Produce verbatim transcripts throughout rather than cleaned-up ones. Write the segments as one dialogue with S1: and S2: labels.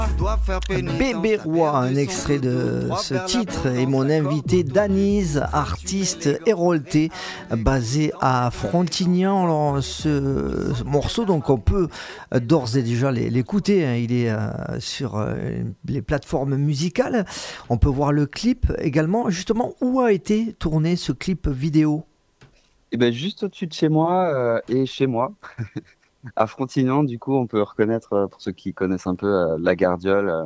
S1: Bébé Roi, un extrait de ce titre, et mon invité Danise, artiste hérolté, basé à Frontignan. Alors, ce, ce morceau, donc on peut d'ores et déjà l'écouter, hein. Il est euh, sur euh, les plateformes musicales. On peut voir le clip également. Justement, où a été tourné ce clip vidéo?
S2: Et ben juste au-dessus de chez moi euh, et chez moi, à Frontignan, du coup, on peut reconnaître, euh, pour ceux qui connaissent un peu, euh, la Gardiole, euh,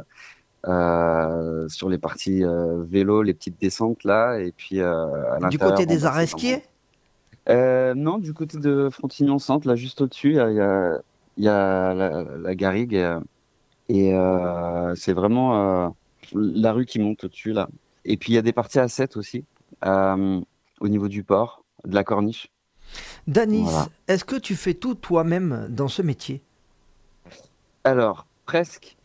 S2: euh, sur les parties euh, vélo, les petites descentes là, et puis euh, à
S1: Du côté
S2: l'intérieur, bon,
S1: des
S2: bah, c'est vraiment.
S1: Aresquiers?
S2: Euh, non, du côté de Frontignan Centre, là, juste au-dessus, il y a, il y a, il y a la, la Garrigue, et, euh, et, euh, c'est vraiment euh, la rue qui monte au-dessus là. Et puis il y a des parties à sept aussi, euh, au niveau du port, de la Corniche.
S1: Danis,
S2: Voilà.
S1: est-ce que tu fais tout toi-même dans ce métier?
S2: Alors, presque.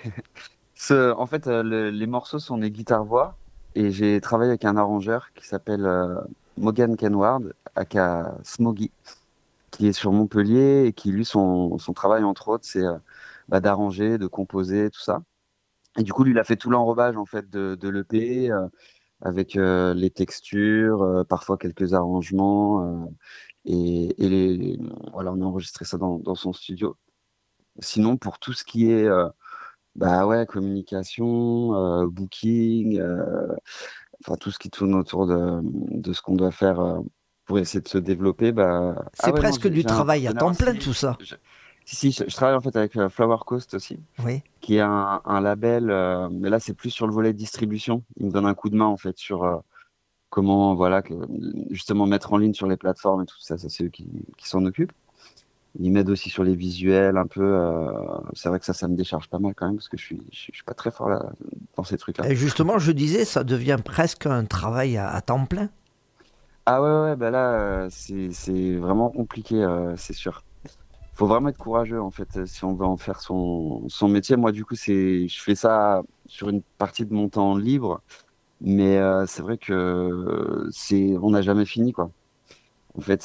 S2: Ce- en fait, euh, le- les morceaux sont des guitares-voix et j'ai travaillé avec un arrangeur qui s'appelle euh, Morgan Kenward, aka Smoggy, qui est sur Montpellier et qui, lui, son, son travail, entre autres, c'est euh, bah, d'arranger, de composer, tout ça. Et du coup, lui, il a fait tout l'enrobage, en fait, de, de l'E P, euh, avec euh, les textures, euh, parfois quelques arrangements, euh, et, et les, voilà, on a enregistré ça dans, dans son studio. Sinon, pour tout ce qui est euh, bah ouais, communication, euh, booking, euh, enfin tout ce qui tourne autour de, de ce qu'on doit faire euh, pour essayer de se développer. Bah ah
S1: C'est
S2: ouais, non,
S1: presque
S2: j'ai
S1: du
S2: j'ai un
S1: travail à
S2: partenaire
S1: temps plein
S2: aussi.
S1: tout ça.
S2: Je- si si, je, je travaille en fait avec euh, Flower Coast aussi,
S1: Oui.
S2: qui est un, un label, euh, mais là c'est plus sur le volet distribution. Il me donne un coup de main en fait sur euh, comment voilà que, justement mettre en ligne sur les plateformes et tout ça. Ça c'est eux qui, qui s'en occupent. Il m'aide aussi sur les visuels un peu. euh, c'est vrai que ça, ça me décharge pas mal quand même parce que je suis, je suis, je suis pas très fort là, dans ces trucs-là.
S1: Et justement, je disais, ça devient presque un travail à, à temps plein.
S2: Ah ouais, ouais, bah là, euh, c'est, c'est vraiment compliqué, euh, c'est sûr. Faut vraiment être courageux en fait euh, si on veut en faire son, son métier. Moi, du coup, c'est, je fais ça sur une partie de mon temps libre, mais euh, c'est vrai que euh, c'est, on n'a jamais fini quoi. En fait,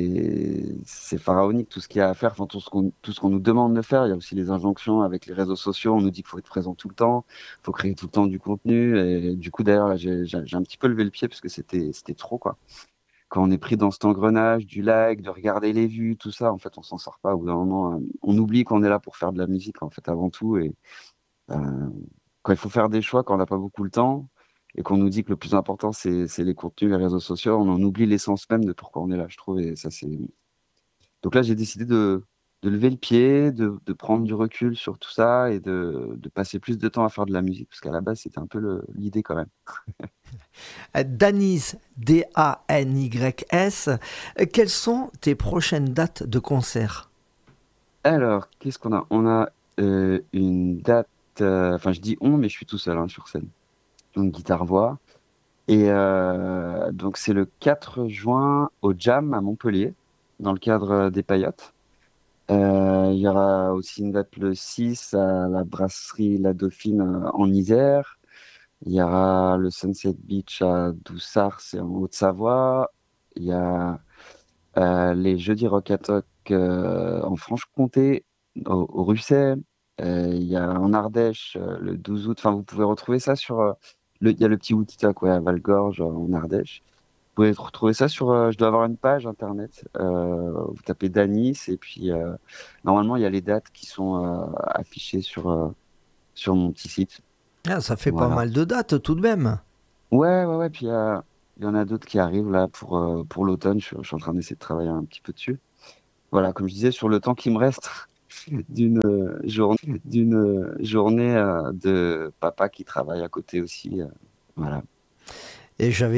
S2: c'est c'est pharaonique tout ce qu'il y a à faire, enfin, tout ce qu'on tout ce qu'on nous demande de faire. Il y a aussi les injonctions avec les réseaux sociaux. On nous dit qu'il faut être présent tout le temps, il faut créer tout le temps du contenu. Et du coup, d'ailleurs, là, j'ai j'ai j'ai un petit peu levé le pied parce que c'était c'était trop quoi. Quand on est pris dans cet engrenage du like, de regarder les vues, tout ça, en fait, on s'en sort pas. Au bout d'un moment, euh, on oublie qu'on est là pour faire de la musique en fait avant tout. Et euh, quand il faut faire des choix, quand on n'a pas beaucoup le temps et qu'on nous dit que le plus important, c'est, c'est les contenus, les réseaux sociaux, on en oublie l'essence même de pourquoi on est là, je trouve. Et ça, c'est... Donc là, j'ai décidé de, de lever le pied, de, de prendre du recul sur tout ça et de, de passer plus de temps à faire de la musique, parce qu'à la base, c'était un peu le- l'idée quand même.
S1: Euh, Danis, D A N Y S, euh, quelles sont tes prochaines dates de concert?
S2: Alors, qu'est-ce qu'on a? On a euh, une date, euh, enfin, je dis on, mais je suis tout seul hein, sur scène. Donc, guitare-voix. Et euh, donc, c'est le quatre juin au Jam à Montpellier, dans le cadre euh, des Paillotes. Euh, il y aura aussi une date le six à la brasserie La Dauphine euh, en Isère. Il y aura le Sunset Beach à Doussard, c'est en Haute-Savoie. Il y a euh, les Jeudis Rock à Toc euh, en Franche-Comté, au, au Russey. Euh, il y a en Ardèche euh, le douze août. Enfin, vous pouvez retrouver ça sur. euh, le, il y a le petit Woodstock ouais, à Valgorge euh, en Ardèche. Vous pouvez retrouver ça sur. euh, je dois avoir une page internet. Euh, vous tapez Danis et puis euh, normalement il y a les dates qui sont euh, affichées sur, euh, sur mon petit site.
S1: Ah, ça fait pas
S2: Voilà.
S1: mal de dates tout de même.
S2: Ouais, ouais, ouais. Puis euh, il y en a d'autres qui arrivent là pour, euh, pour l'automne. Je, suis je suis en train d'essayer de travailler un petit peu dessus. Voilà, comme je disais, sur le temps qui me reste d'une euh, journée, d'une euh, journée euh, de papa qui travaille à côté aussi. euh, voilà.
S1: Et j'avais